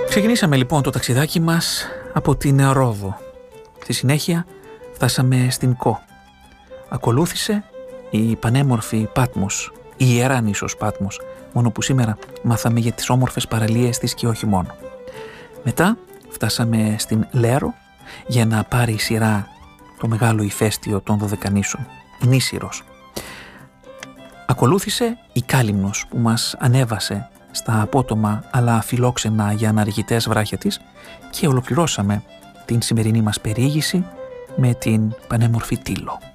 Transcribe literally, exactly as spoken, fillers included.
Ξεκινήσαμε λοιπόν το ταξιδάκι μας από την Ρόδο. Στη συνέχεια φτάσαμε στην Κο. Ακολούθησε η πανέμορφη Πάτμος, η ιερά νήσος Πάτμος, μόνο που σήμερα μάθαμε για τις όμορφες παραλίες της και όχι μόνο. Μετά φτάσαμε στην Λέρο για να πάρει η σειρά το μεγάλο ηφαίστειο των Δωδεκανήσων, η Νήσιρος. Ακολούθησε η Κάλυμνος που μας ανέβασε στα απότομα αλλά φιλόξενα για αναργητές βράχια της και ολοκληρώσαμε την σημερινή μας περιήγηση με την πανέμορφη Τήλο.